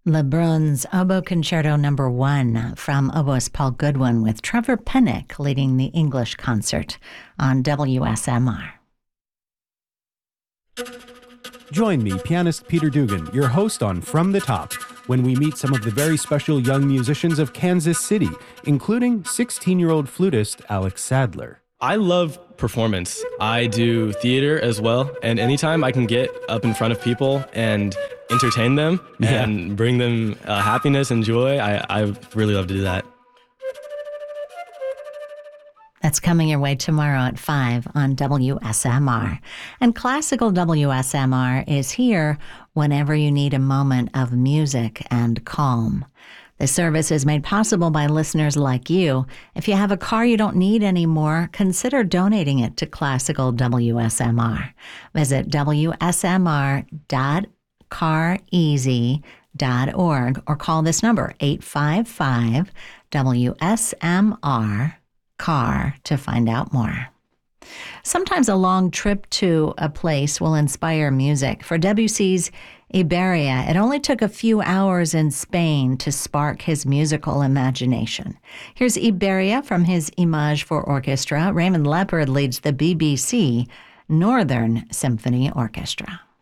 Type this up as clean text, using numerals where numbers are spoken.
Lebrun's Oboe Concerto No. 1 from oboist Paul Goodwin with Trevor Pennick leading the English concert on WSMR. Join me, pianist Peter Dugan, your host on From the Top, when we meet some of the very special young musicians of Kansas City, including 16-year-old flutist Alex Sadler. I love performance. I do theater as well, and anytime I can get up in front of people and entertain them and bring them happiness and joy, I really love to do that. That's coming your way tomorrow at 5 on WSMR. And Classical WSMR is here whenever you need a moment of music and calm. The service is made possible by listeners like you. If you have a car you don't need anymore, consider donating it to Classical WSMR. Visit wsmr.careasy.org or call this number, 855-WSMR-CAR, to find out more. Sometimes a long trip to a place will inspire music. For Debussy's Iberia, it only took a few hours in Spain to spark his musical imagination. Here's Iberia from his Image for Orchestra. Raymond Leppard leads the BBC Northern Symphony Orchestra.